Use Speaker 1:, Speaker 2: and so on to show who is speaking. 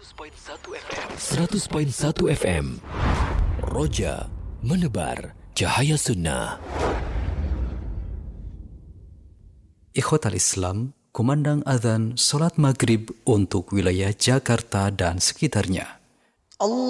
Speaker 1: 100.1 FM. Roja menebar cahaya sunnah.
Speaker 2: Ikhwatal Islam, kumandang adzan salat maghrib untuk wilayah Jakarta dan sekitarnya.